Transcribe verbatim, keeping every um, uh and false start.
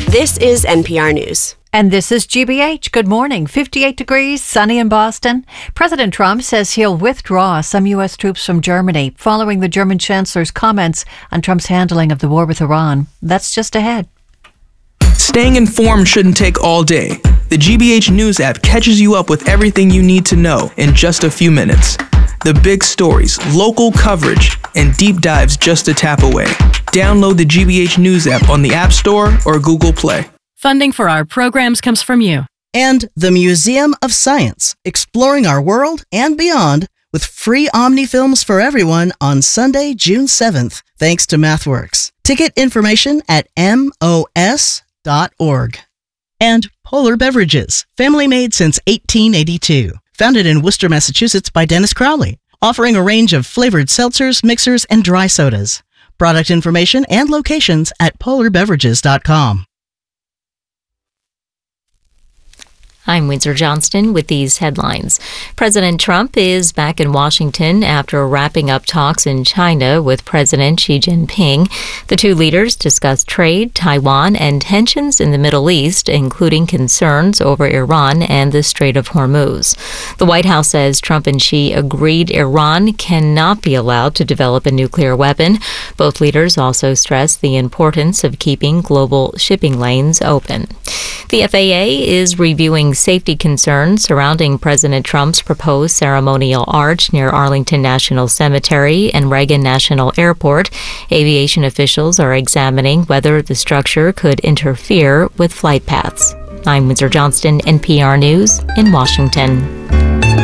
This is N P R News. And this is G B H. Good morning. fifty-eight degrees, sunny in Boston. President Trump says he'll withdraw some U S troops from Germany following the German chancellor's comments on Trump's handling of the war with Iran. That's just ahead. Staying informed shouldn't take all day. The G B H News app catches you up with everything you need to know in just a few minutes. The big stories, local coverage, and deep dives just a tap away. Download the G B H News app on the App Store or Google Play. Funding for our programs comes from you. And the Museum of Science, exploring our world and beyond with free Omni films for everyone on Sunday, June seventh, thanks to MathWorks. Ticket information at M O S dot org. And Polar Beverages, family made since eighteen eighty-two. Founded in Worcester, Massachusetts by Dennis Crowley, offering a range of flavored seltzers, mixers, and dry sodas. Product information and locations at polar beverages dot com. I'm Windsor Johnston with these headlines. President Trump is back in Washington after wrapping up talks in China with President Xi Jinping. The two leaders discussed trade, Taiwan, and tensions in the Middle East, including concerns over Iran and the Strait of Hormuz. The White House says Trump and Xi agreed Iran cannot be allowed to develop a nuclear weapon. Both leaders also stressed the importance of keeping global shipping lanes open. The F A A is reviewing safety concerns surrounding President Trump's proposed ceremonial arch near Arlington National Cemetery and Reagan National Airport. Aviation officials are examining whether the structure could interfere with flight paths. I'm Windsor Johnston, N P R News in Washington.